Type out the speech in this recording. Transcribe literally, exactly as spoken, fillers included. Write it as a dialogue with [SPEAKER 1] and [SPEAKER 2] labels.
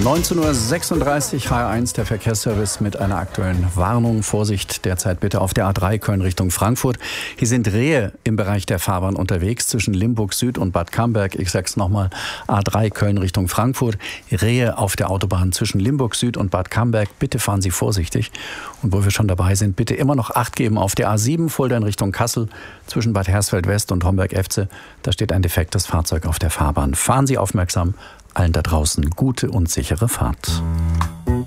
[SPEAKER 1] neunzehn Uhr sechsunddreißig, H R eins, der Verkehrsservice mit einer aktuellen Warnung. Vorsicht derzeit bitte auf der A drei Köln Richtung Frankfurt. Hier sind Rehe im Bereich der Fahrbahn unterwegs zwischen Limburg Süd und Bad Camberg. Ich sag's nochmal, A drei Köln Richtung Frankfurt. Rehe auf der Autobahn zwischen Limburg Süd und Bad Camberg. Bitte fahren Sie vorsichtig. Und wo wir schon dabei sind, bitte immer noch Acht geben auf der A sieben Fulda in Richtung Kassel zwischen Bad Hersfeld West und Homberg-Efze. Da steht ein defektes Fahrzeug auf der Fahrbahn. Fahren Sie aufmerksam. Allen da draußen gute und sichere Fahrt.